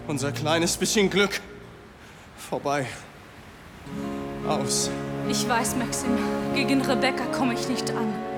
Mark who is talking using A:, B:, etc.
A: Unser kleines bisschen Glück. Vorbei. Aus.
B: Ich weiß, Maxim, gegen Rebecca komme ich nicht an.